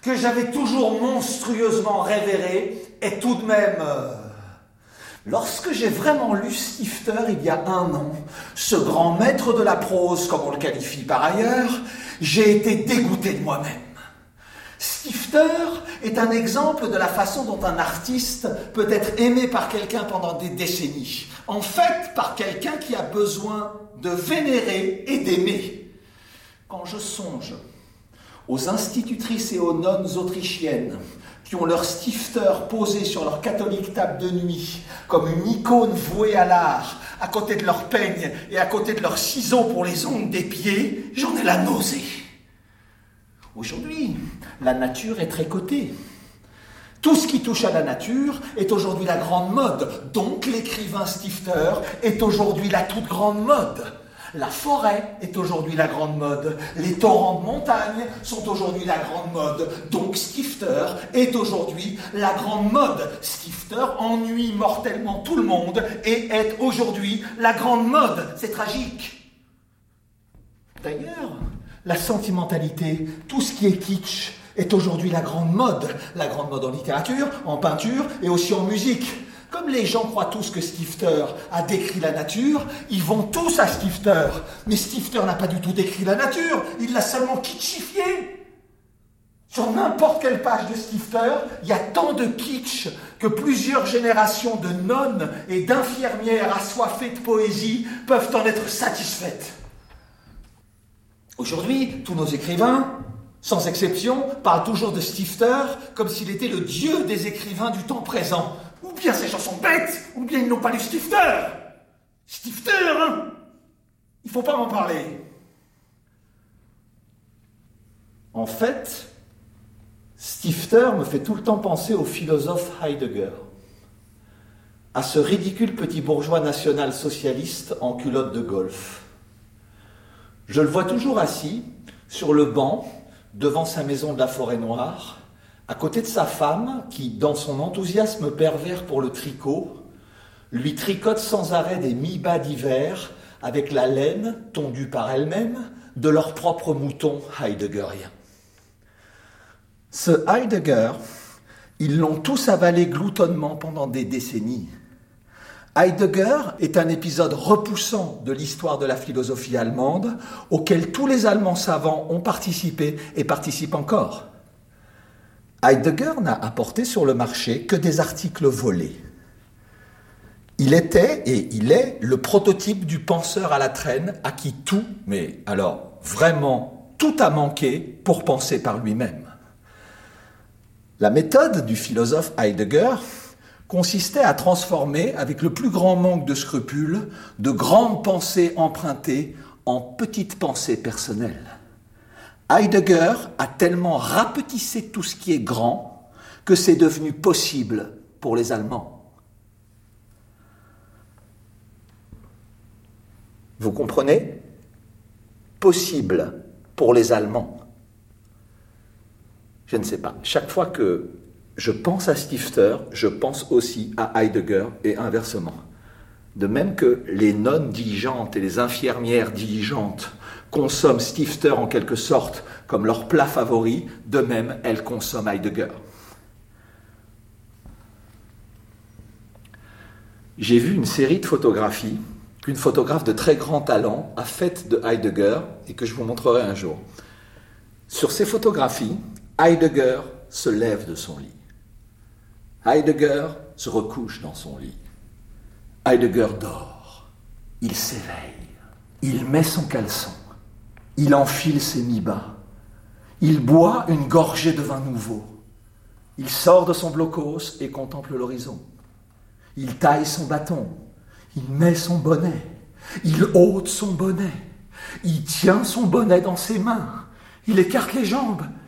que j'avais toujours monstrueusement révéré est tout de même... Lorsque j'ai vraiment lu Stifter il y a 1 an, ce grand maître de la prose, comme on le qualifie par ailleurs, j'ai été dégoûté de moi-même. Stifter est un exemple de la façon dont un artiste peut être aimé par quelqu'un pendant des décennies. En fait, par quelqu'un qui a besoin de vénérer et d'aimer. Quand je songe aux institutrices et aux nonnes autrichiennes qui ont leur Stifter posé sur leur catholique table de nuit, comme une icône vouée à l'art, à côté de leurs peignes et à côté de leurs ciseaux pour les ongles des pieds, j'en ai la nausée. Aujourd'hui, la nature est tricotée. Tout ce qui touche à la nature est aujourd'hui la grande mode. Donc l'écrivain Stifter est aujourd'hui la toute grande mode. La forêt est aujourd'hui la grande mode. Les torrents de montagne sont aujourd'hui la grande mode. Donc Stifter est aujourd'hui la grande mode. Stifter ennuie mortellement tout le monde et est aujourd'hui la grande mode. C'est tragique. D'ailleurs, la sentimentalité, tout ce qui est kitsch, est aujourd'hui la grande mode. La grande mode en littérature, en peinture et aussi en musique. Comme les gens croient tous que Stifter a décrit la nature, ils vont tous à Stifter. Mais Stifter n'a pas du tout décrit la nature, il l'a seulement kitschifiée. Sur n'importe quelle page de Stifter, il y a tant de kitsch que plusieurs générations de nonnes et d'infirmières assoiffées de poésie peuvent en être satisfaites. Aujourd'hui, tous nos écrivains, sans exception, parlent toujours de Stifter comme s'il était le dieu des écrivains du temps présent. Ou bien ces gens sont bêtes, ou bien ils n'ont pas lu Stifter. Stifter, hein? Il ne faut pas m'en parler. En fait, Stifter me fait tout le temps penser au philosophe Heidegger, à ce ridicule petit bourgeois national-socialiste en culotte de golf. Je le vois toujours assis, sur le banc, devant sa maison de la Forêt-Noire, à côté de sa femme qui, dans son enthousiasme pervers pour le tricot, lui tricote sans arrêt des mi-bas d'hiver avec la laine, tondue par elle-même, de leurs propres moutons heideggeriens. Ce Heidegger, ils l'ont tous avalé gloutonnement pendant des décennies. Heidegger est un épisode repoussant de l'histoire de la philosophie allemande auquel tous les Allemands savants ont participé et participent encore. Heidegger n'a apporté sur le marché que des articles volés. Il était et il est le prototype du penseur à la traîne à qui tout, mais alors vraiment tout a manqué pour penser par lui-même. La méthode du philosophe Heidegger consistait à transformer, avec le plus grand manque de scrupules, de grandes pensées empruntées en petites pensées personnelles. Heidegger a tellement rapetissé tout ce qui est grand que c'est devenu possible pour les Allemands. Vous comprenez ? Possible pour les Allemands. Je ne sais pas. Chaque fois que je pense à Stifter, je pense aussi à Heidegger et inversement. De même que les nonnes diligentes et les infirmières diligentes consomment Stifter en quelque sorte comme leur plat favori, de même elles consomment Heidegger. J'ai vu une série de photographies qu'une photographe de très grand talent a faites de Heidegger et que je vous montrerai un jour. Sur ces photographies, Heidegger se lève de son lit. Heidegger se recouche dans son lit. Heidegger dort. Il s'éveille. Il met son caleçon. Il enfile ses mi-bas. Il boit une gorgée de vin nouveau. Il sort de son blocos et contemple l'horizon. Il taille son bâton. Il met son bonnet. Il ôte son bonnet. Il tient son bonnet dans ses mains. Il écarte les jambes.